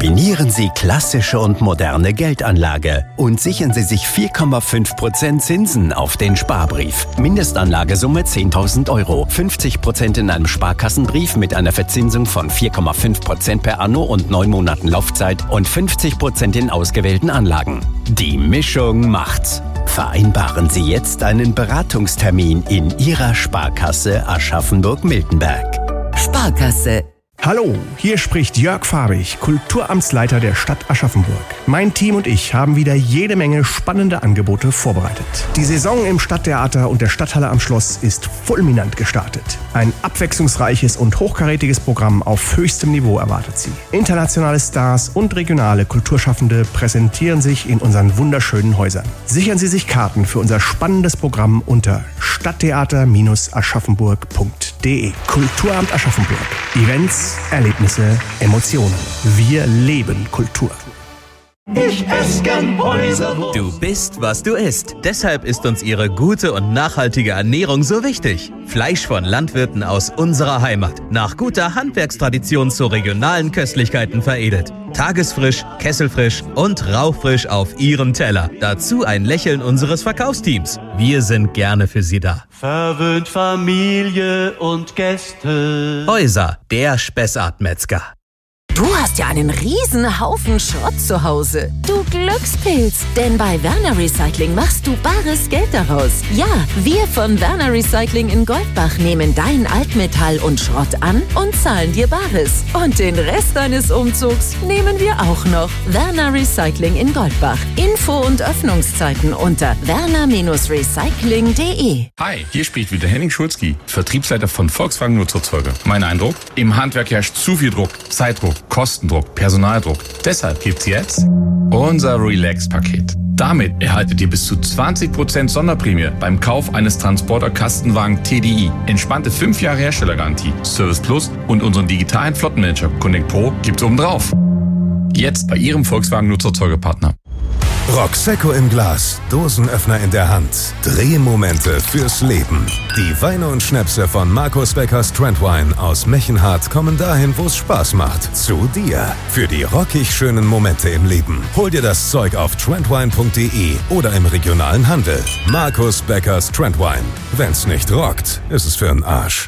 Kombinieren Sie klassische und moderne Geldanlage und sichern Sie sich 4,5% Zinsen auf den Sparbrief. Mindestanlagesumme 10.000 €, 50% in einem Sparkassenbrief mit einer Verzinsung von 4,5% per Anno und 9 Monaten Laufzeit und 50% in ausgewählten Anlagen. Die Mischung macht's. Vereinbaren Sie jetzt einen Beratungstermin in Ihrer Sparkasse Aschaffenburg-Miltenberg. Sparkasse. Hallo, hier spricht Jörg Fabich, Kulturamtsleiter der Stadt Aschaffenburg. Mein Team und ich haben wieder jede Menge spannende Angebote vorbereitet. Die Saison im Stadttheater und der Stadthalle am Schloss ist fulminant gestartet. Ein abwechslungsreiches und hochkarätiges Programm auf höchstem Niveau erwartet Sie. Internationale Stars und regionale Kulturschaffende präsentieren sich in unseren wunderschönen Häusern. Sichern Sie sich Karten für unser spannendes Programm unter stadttheater-aschaffenburg.de. Kulturamt Aschaffenburg. Events, Erlebnisse, Emotionen. Wir leben Kultur. Ich esse gern Häuserwurst. Du bist, was du isst. Deshalb ist uns ihre gute und nachhaltige Ernährung so wichtig. Fleisch von Landwirten aus unserer Heimat. Nach guter Handwerkstradition zu regionalen Köstlichkeiten veredelt. Tagesfrisch, kesselfrisch und rauchfrisch auf Ihrem Teller. Dazu ein Lächeln unseres Verkaufsteams. Wir sind gerne für Sie da. Verwöhnt Familie und Gäste. Häuser, der Spessart-Metzger. Du hast ja einen riesen Haufen Schrott zu Hause. Du Glückspilz. Denn bei Werner Recycling machst du bares Geld daraus. Ja, wir von Werner Recycling in Goldbach nehmen dein Altmetall und Schrott an und zahlen dir Bares. Und den Rest deines Umzugs nehmen wir auch noch. Werner Recycling in Goldbach. Info und Öffnungszeiten unter werner-recycling.de. Hi, hier spricht wieder Henning Schulzki, Vertriebsleiter von Volkswagen Nutzerzeuger. Mein Eindruck? Im Handwerk herrscht zu viel Druck, Zeitdruck, Kostendruck, Personaldruck. Deshalb gibt's jetzt unser Relax-Paket. Damit erhaltet ihr bis zu 20% Sonderprämie beim Kauf eines Transporter-Kastenwagen TDI. Entspannte 5 Jahre Herstellergarantie, Service Plus und unseren digitalen Flottenmanager Connect Pro gibt's obendrauf. Jetzt bei Ihrem Volkswagen Nutzerzeugerpartner. Roxecco im Glas, Dosenöffner in der Hand, Drehmomente fürs Leben. Die Weine und Schnäpse von Markus Beckers Trendwine aus Mechenhardt kommen dahin, wo es Spaß macht. Zu dir. Für die rockig schönen Momente im Leben. Hol dir das Zeug auf trendwine.de oder im regionalen Handel. Markus Beckers Trendwine. Wenn's nicht rockt, ist es für 'n Arsch.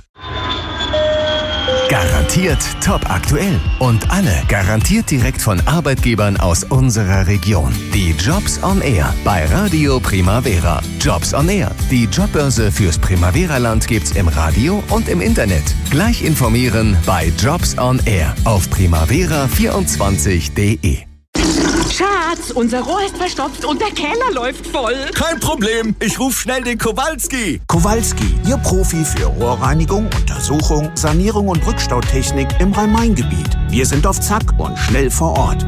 Garantiert top aktuell und alle garantiert direkt von Arbeitgebern aus unserer Region. Die Jobs on Air bei Radio Primavera. Jobs on Air, die Jobbörse fürs Primavera-Land gibt's im Radio und im Internet. Gleich informieren bei Jobs on Air auf primavera24.de. Schatz, unser Rohr ist verstopft und der Keller läuft voll. Kein Problem, ich rufe schnell den Kowalski. Kowalski, Ihr Profi für Rohrreinigung, Untersuchung, Sanierung und Rückstautechnik im Rhein-Main-Gebiet. Wir sind auf Zack und schnell vor Ort.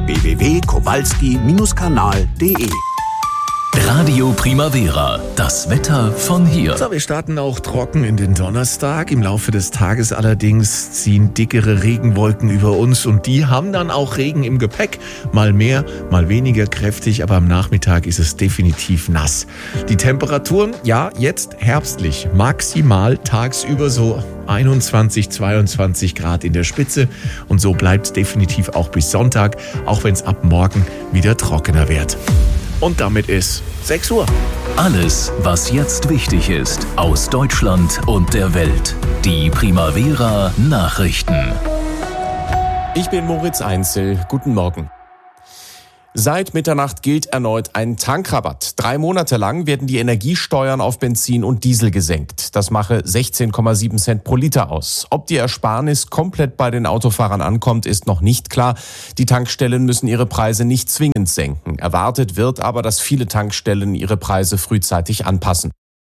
www.kowalski-kanal.de. Radio Primavera, das Wetter von hier. So, wir starten auch trocken in den Donnerstag. Im Laufe des Tages allerdings ziehen dickere Regenwolken über uns und die haben dann auch Regen im Gepäck. Mal mehr, mal weniger kräftig, aber am Nachmittag ist es definitiv nass. Die Temperaturen, ja, jetzt herbstlich, maximal tagsüber so 21, 22 Grad in der Spitze und so bleibt es definitiv auch bis Sonntag, auch wenn es ab morgen wieder trockener wird. Und damit ist 6 Uhr. Alles, was jetzt wichtig ist, aus Deutschland und der Welt. Die Primavera Nachrichten. Ich bin Moritz Einzel. Guten Morgen. Seit Mitternacht gilt erneut ein Tankrabatt. 3 Monate lang werden die Energiesteuern auf Benzin und Diesel gesenkt. Das mache 16,7 Cent pro Liter aus. Ob die Ersparnis komplett bei den Autofahrern ankommt, ist noch nicht klar. Die Tankstellen müssen ihre Preise nicht zwingend senken. Erwartet wird aber, dass viele Tankstellen ihre Preise frühzeitig anpassen.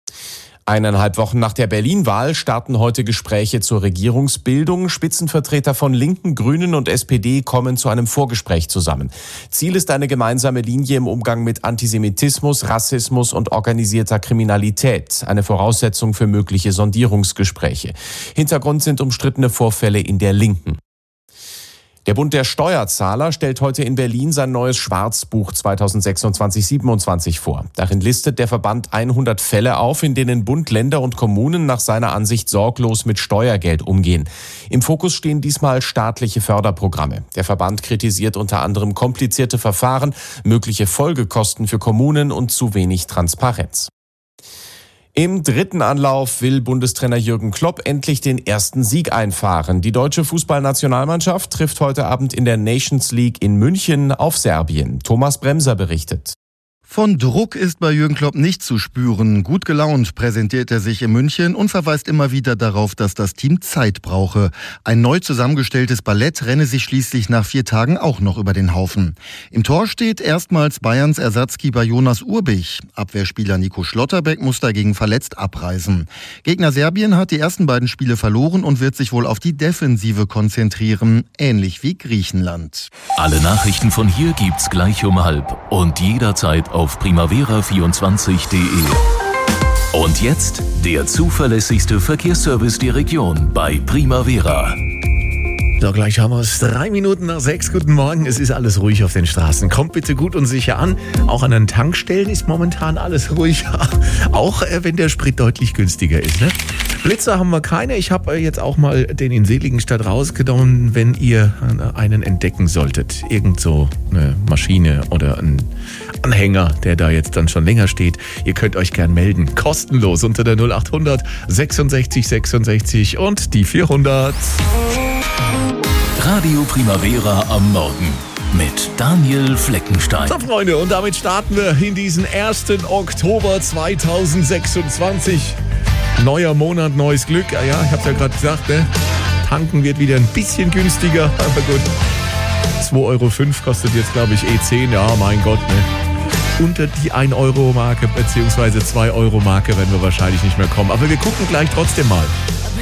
1,5 Wochen nach der Berlin-Wahl starten heute Gespräche zur Regierungsbildung. Spitzenvertreter von Linken, Grünen und SPD kommen zu einem Vorgespräch zusammen. Ziel ist eine gemeinsame Linie im Umgang mit Antisemitismus, Rassismus und organisierter Kriminalität. Eine Voraussetzung für mögliche Sondierungsgespräche. Hintergrund sind umstrittene Vorfälle in der Linken. Der Bund der Steuerzahler stellt heute in Berlin sein neues Schwarzbuch 2026-27 vor. Darin listet der Verband 100 Fälle auf, in denen Bund, Länder und Kommunen nach seiner Ansicht sorglos mit Steuergeld umgehen. Im Fokus stehen diesmal staatliche Förderprogramme. Der Verband kritisiert unter anderem komplizierte Verfahren, mögliche Folgekosten für Kommunen und zu wenig Transparenz. Im dritten Anlauf will Bundestrainer Jürgen Klopp endlich den ersten Sieg einfahren. Die deutsche Fußballnationalmannschaft trifft heute Abend in der Nations League in München auf Serbien. Thomas Bremser berichtet. Von Druck ist bei Jürgen Klopp nicht zu spüren. Gut gelaunt präsentiert er sich in München und verweist immer wieder darauf, dass das Team Zeit brauche. Ein neu zusammengestelltes Ballett renne sich schließlich nach 4 Tagen auch noch über den Haufen. Im Tor steht erstmals Bayerns Ersatzkeeper Jonas Urbich. Abwehrspieler Nico Schlotterbeck muss dagegen verletzt abreisen. Gegner Serbien hat die ersten beiden Spiele verloren und wird sich wohl auf die Defensive konzentrieren, ähnlich wie Griechenland. Alle Nachrichten von hier gibt's gleich um 12:30 und jederzeit auf primavera24.de. Und jetzt der zuverlässigste Verkehrsservice der Region bei Primavera. So, gleich haben wir es. 3 Minuten nach 6. Guten Morgen. Es ist alles ruhig auf den Straßen. Kommt bitte gut und sicher an. Auch an den Tankstellen ist momentan alles ruhig. Auch wenn der Sprit deutlich günstiger ist. Ne? Blitzer haben wir keine. Ich habe jetzt auch mal den in Seligenstadt rausgenommen, wenn ihr einen entdecken solltet. Irgend so eine Maschine oder ein Anhänger, der da jetzt dann schon länger steht. Ihr könnt euch gern melden. Kostenlos unter der 0800 66 66 und die 400. Radio Primavera am Morgen mit Daniel Fleckenstein. So, Freunde, und damit starten wir in diesen 1. Oktober 2026. Neuer Monat, neues Glück. Ja, ich hab's ja gerade gesagt, ne? Tanken wird wieder ein bisschen günstiger, aber gut. 2,05 Euro kostet jetzt, glaube ich, E10. Ja, mein Gott, ne? Unter die 1-Euro-Marke bzw. 2-Euro-Marke werden wir wahrscheinlich nicht mehr kommen. Aber wir gucken gleich trotzdem mal.